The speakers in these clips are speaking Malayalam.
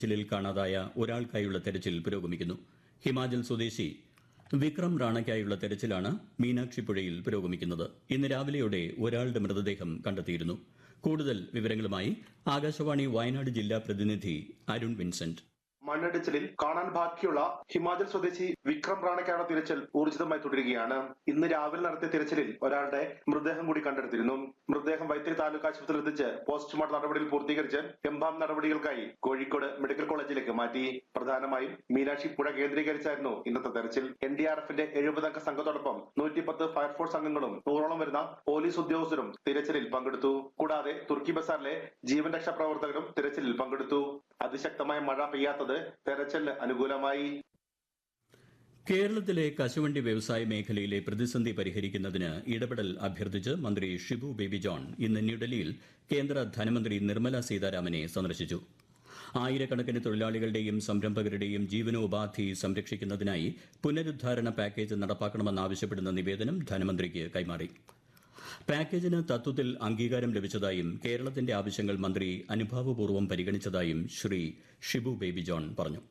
തിരച്ചിലിൽ കാണാതായ ഒരാൾക്കായുള്ള തെരച്ചിൽ പുരോഗമിക്കുന്നു. ഹിമാചൽ സ്വദേശി വിക്രം റാണയ്ക്കായുള്ള തെരച്ചിലാണ് മീനാക്ഷിപ്പുഴയിൽ പുരോഗമിക്കുന്നത്. ഇന്ന് രാവിലെയോടെ ഒരാളുടെ മൃതദേഹം കണ്ടെത്തിയിരുന്നു. കൂടുതൽ വിവരങ്ങളുമായി ആകാശവാണി വയനാട് ജില്ലാ പ്രതിനിധി അരുൺ വിൻസെന്റ്. മണ്ണിടിച്ചിലിൽ കാണാൻ ബാക്കിയുള്ള ഹിമാചൽ സ്വദേശി വിക്രം റാണയ്ക്കാണ് തിരച്ചിൽ ഊർജിതമായി തുടരുകയാണ്. ഇന്ന് രാവിലെ നടത്തിയ തിരച്ചിലിൽ ഒരാളുടെ മൃതദേഹം കൂടി കണ്ടെടുത്തിരുന്നു. മൃതദേഹം വൈത്തിരി താലൂക്ക് ആശുപത്രിയിൽ എത്തിച്ച് പോസ്റ്റ്മോർട്ടം നടപടികൾ പൂർത്തീകരിച്ച് എംബാം നടപടികൾക്കായി കോഴിക്കോട് മെഡിക്കൽ കോളേജിലേക്ക് മാറ്റി. പ്രധാനമായും മീനാക്ഷി പുഴ കേന്ദ്രീകരിച്ചായിരുന്നു ഇന്നത്തെ തെരച്ചിൽ. NDRFന്റെ 70 അംഗ സംഘത്തോടൊപ്പം 110 ഫയർഫോഴ്സ് അംഗങ്ങളും 100ഓളം വരുന്ന പോലീസ് ഉദ്യോഗസ്ഥരും തിരച്ചിലിൽ പങ്കെടുത്തു. കൂടാതെ തുർക്കി ബസാറിലെ ജീവൻ രക്ഷാ പ്രവർത്തകരും തിരച്ചിലിൽ പങ്കെടുത്തു. അതിശക്തമായ മഴ പെയ്യാത്തത് തെരച്ചിലിന് അനുകൂലമായി. കേരളത്തിലെ കശുവണ്ടി വ്യവസായ മേഖലയിലെ പ്രതിസന്ധി പരിഹരിക്കുന്നതിന് ഇടപെടൽ അഭ്യർത്ഥിച്ച് മന്ത്രി ഷിബു ബേബി ജോൺ ഇന്ന് ന്യൂഡൽഹിയിൽ കേന്ദ്ര ധനമന്ത്രി നിർമ്മല സീതാരാമനെ സന്ദർശിച്ചു. ആയിരക്കണക്കിന് തൊഴിലാളികളുടെയും സംരംഭകരുടെയും ജീവനോപാധി സംരക്ഷിക്കുന്നതിനായി പുനരുദ്ധാരണ പാക്കേജ് നടപ്പാക്കണമെന്നാവശ്യപ്പെടുന്ന നിവേദനം ധനമന്ത്രിക്ക് കൈമാറി. പാക്കേജിന് തത്വത്തിൽ അംഗീകാരം ലഭിച്ചതായും കേരളത്തിന്റെ ആവശ്യങ്ങൾ മന്ത്രി അനുഭാവപൂർവ്വം പരിഗണിച്ചതായും ശ്രീ ഷിബു ബേബി ജോൺ പറഞ്ഞു.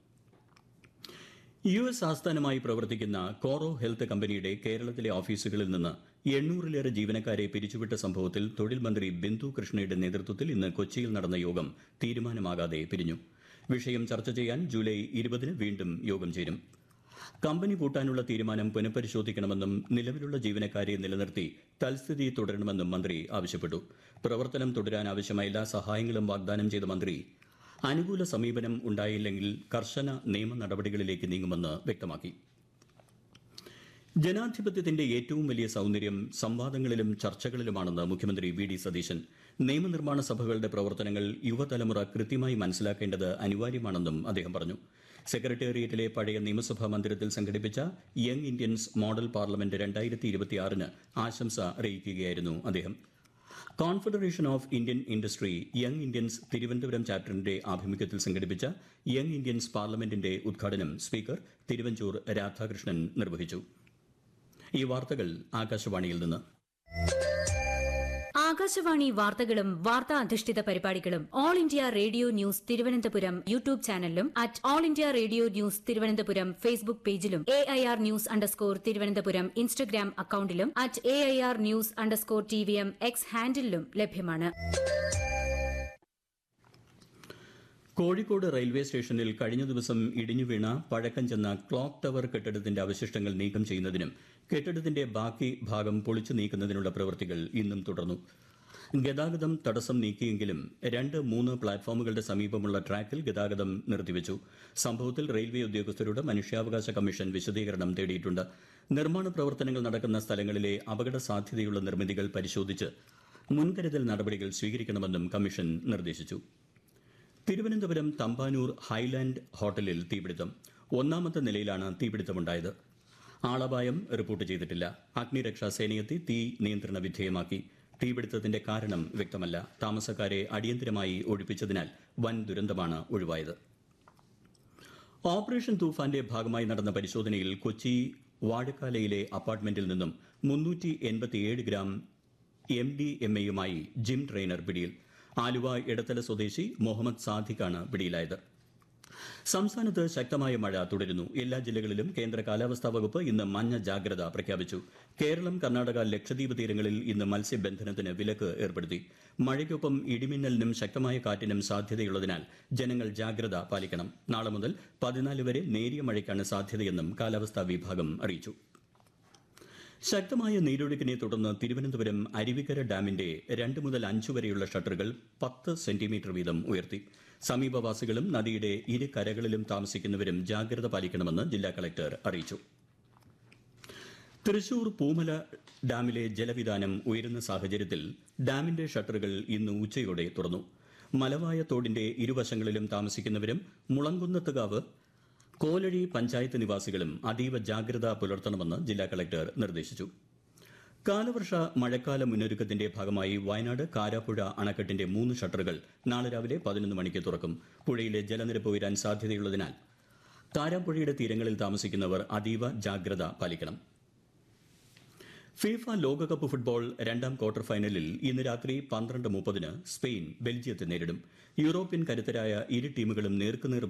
US ആസ്ഥാനമായി പ്രവർത്തിക്കുന്ന കോറോ ഹെൽത്ത് കമ്പനിയുടെ കേരളത്തിലെ ഓഫീസുകളിൽ നിന്ന് 800-ലേറെ ജീവനക്കാരെ പിരിച്ചുവിട്ട സംഭവത്തിൽ തൊഴിൽ മന്ത്രി ബിന്ദു കൃഷ്ണയുടെ നേതൃത്വത്തിൽ ഇന്ന് കൊച്ചിയിൽ നടന്ന യോഗം തീരുമാനമാകാതെ പിരിഞ്ഞു. വിഷയം ചർച്ച ചെയ്യാൻ ജൂലൈ 20-ന് വീണ്ടും യോഗം ചേരും. കമ്പനി പൂട്ടാനുള്ള തീരുമാനം പുനഃപരിശോധിക്കണമെന്നും നിലവിലുള്ള ജീവനക്കാരെ നിലനിർത്തി തൽസ്ഥിതി തുടരണമെന്നും മന്ത്രി ആവശ്യപ്പെട്ടു. പ്രവർത്തനം തുടരാൻ ആവശ്യമായ എല്ലാ സഹായങ്ങളും വാഗ്ദാനം ചെയ്ത മന്ത്രി അനുകൂല സമീപനം ഉണ്ടായില്ലെങ്കിൽ കർശന നിയമ നടപടികളിലേക്ക് നീങ്ങുമെന്ന് വ്യക്തമാക്കി. ജനാധിപത്യത്തിന്റെ ഏറ്റവും വലിയ സൌന്ദര്യം സംവാദങ്ങളിലും ചർച്ചകളിലുമാണെന്ന് മുഖ്യമന്ത്രി VD സതീശൻ. നിയമനിർമ്മാണ സഭകളുടെ പ്രവർത്തനങ്ങൾ യുവതലമുറ കൃത്യമായി മനസ്സിലാക്കേണ്ടത് അനിവാര്യമാണെന്നും അദ്ദേഹം പറഞ്ഞു. സെക്രട്ടേറിയറ്റിലെ പഴയ നിയമസഭാ മന്ദിരത്തിൽ സംഘടിപ്പിച്ച യങ് ഇന്ത്യൻസ് മോഡൽ പാർലമെന്റ് 2026-ന് ആശംസ അറിയിക്കുകയായിരുന്നു അദ്ദേഹം. Confederation of Indian industry young Indians Thiruvananthapuram ചാപ്റ്ററിന്റെ ആഭിമുഖ്യത്തിൽ സംഘടിപ്പിച്ച യങ് ഇന്ത്യൻസ് പാർലമെന്റിന്റെ ഉദ്ഘാടനം സ്പീക്കർ തിരുവഞ്ചൂർ രാധാകൃഷ്ണൻ നിർവഹിച്ചു. ഈ വാർത്തകൾ ആകാശവാണിയിൽ നിന്ന്. ആകാശവാണി വാർത്തകളും വാർത്താ അധിഷ്ഠിത പരിപാടികളും all India radio news Thiruvananthapuram YouTube ചാനലിലും @all India radio news Thiruvananthapuram Facebook പേജിലും AIR ന്യൂസ് തിരുവനന്തപുരം ഇൻസ്റ്റഗ്രാം അക്കൌണ്ടിലും @AIR ന്യൂസ് TVM X ഹാൻഡിലും ലഭ്യമാണ്. കോഴിക്കോട് റെയിൽവേ സ്റ്റേഷനിൽ കഴിഞ്ഞ ദിവസം ഇടിഞ്ഞുവീണ പഴക്കം ചെന്ന ക്ലോക്ക് ടവർ കെട്ടിടത്തിന്റെ അവശിഷ്ടങ്ങൾ നീക്കം ചെയ്യുന്നതിനും കെട്ടിടത്തിന്റെ ബാക്കി ഭാഗം പൊളിച്ചു നീക്കുന്നതിനുള്ള പ്രവൃത്തികൾ ഇന്നും തുടർന്നു. ഗതാഗതം തടസ്സം നീക്കിയെങ്കിലും 2-3 പ്ലാറ്റ്ഫോമുകളുടെ സമീപമുള്ള ട്രാക്കിൽ ഗതാഗതം നിർത്തിവച്ചു. സംഭവത്തിൽ റെയിൽവേ ഉദ്യോഗസ്ഥരോട് മനുഷ്യാവകാശ കമ്മീഷൻ വിശദീകരണം തേടിയിട്ടുണ്ട്. നിർമ്മാണ പ്രവർത്തനങ്ങൾ നടക്കുന്ന സ്ഥലങ്ങളിലെ അപകട സാധ്യതയുള്ള നിർമ്മിതികൾ പരിശോധിച്ച് മുൻകരുതൽ നടപടികൾ സ്വീകരിക്കണമെന്നും കമ്മീഷൻ നിർദ്ദേശിച്ചു. തിരുവനന്തപുരം തമ്പാനൂർ ഹൈലാൻഡ് ഹോട്ടലിൽ തീപിടുത്തം. 1ാമത്തെ നിലയിലാണ് തീപിടുത്തമുണ്ടായത്. ആളപായം റിപ്പോർട്ട് ചെയ്തിട്ടില്ല. അഗ്നിരക്ഷാ സേനയെത്തി തീ നിയന്ത്രണ വിധേയമാക്കി. തീപിടുത്തത്തിന്റെ കാരണം വ്യക്തമല്ല. താമസക്കാരെ അടിയന്തരമായി ഒഴിപ്പിച്ചതിനാൽ വൻ ദുരന്തമാണ് ഒഴിവായത്. ഓപ്പറേഷൻ തൂഫാന്റെ ഭാഗമായി നടന്ന പരിശോധനയിൽ കൊച്ചി വാഴക്കാലയിലെ അപ്പാർട്ട്മെന്റിൽ നിന്നും 387 ഗ്രാം MDMAയുമായി ജിം ട്രെയിനർ പിടിയിൽ. ആലുവ എടത്തല സ്വദേശി മുഹമ്മദ് സാദിഖാണ് പിടിയിലായത്. സംസ്ഥാനത്ത് ശക്തമായ മഴ തുടരുന്നു. എല്ലാ ജില്ലകളിലും കേന്ദ്ര കാലാവസ്ഥാ വകുപ്പ് ഇന്ന് മഞ്ഞ ജാഗ്രത പ്രഖ്യാപിച്ചു. കേരളം, കർണാടക, ലക്ഷദ്വീപ് തീരങ്ങളിൽ ഇന്ന് മത്സ്യബന്ധനത്തിന് വിലക്ക് ഏർപ്പെടുത്തി. മഴയ്ക്കൊപ്പം ഇടിമിന്നലിനും ശക്തമായ കാറ്റിനും സാധ്യതയുള്ളതിനാൽ ജനങ്ങൾ ജാഗ്രത പാലിക്കണം. നാളെ മുതൽ 14 വരെ നേരിയ മഴയ്ക്കാണ് സാധ്യതയെന്നും കാലാവസ്ഥാ വിഭാഗം അറിയിച്ചു. ശക്തമായ നീരൊഴുക്കിനെ തുടർന്ന് തിരുവനന്തപുരം അരുവിക്കര ഡാമിന്റെ 2 മുതൽ 5 വരെയുള്ള ഷട്ടറുകൾ 10 സെന്റിമീറ്റർ വീതം ഉയർത്തി. സമീപവാസികളും നദിയുടെ ഇരു കരകളിലും താമസിക്കുന്നവരും ജാഗ്രത പാലിക്കണമെന്ന് ജില്ലാ കളക്ടർ അറിയിച്ചു. തൃശൂർ പൂമല ഡാമിലെ ജലവിതാനം ഉയരുന്ന സാഹചര്യത്തിൽ ഡാമിന്റെ ഷട്ടറുകൾ ഇന്ന് ഉച്ചയോടെ തുറന്നു. മലവായ തോടിന്റെ ഇരുവശങ്ങളിലും താമസിക്കുന്നവരും മുളങ്കുന്നത്തുകാവ്, കോലഴി പഞ്ചായത്ത് നിവാസികളും അതീവ ജാഗ്രത പുലർത്തണമെന്ന് ജില്ലാ കളക്ടർ നിർദ്ദേശിച്ചു. കാലവർഷ മഴക്കാല മുന്നൊരുക്കത്തിന്റെ ഭാഗമായി വയനാട് കാരാപ്പുഴ അണക്കെട്ടിന്റെ 3 ഷട്ടറുകൾ നാളെ രാവിലെ 11 മണിക്ക് തുറക്കും. പുഴയിലെ ജലനിരപ്പ് ഉയരാൻ സാധ്യതയുള്ളതിനാൽ കാരാപ്പുഴയുടെ തീരങ്ങളിൽ താമസിക്കുന്നവർ അതീവ ജാഗ്രത പാലിക്കണം. ഫിഫ ലോകകപ്പ് ഫുട്ബോൾ രണ്ടാം ക്വാർട്ടർ ഫൈനലിൽ ഇന്ന് രാത്രി 12:30 സ്പെയിൻ ബെൽജിയത്തെ നേരിടും. യൂറോപ്യൻ കരുത്തരായ ഇരു ടീമുകളും നേർക്കുനേർ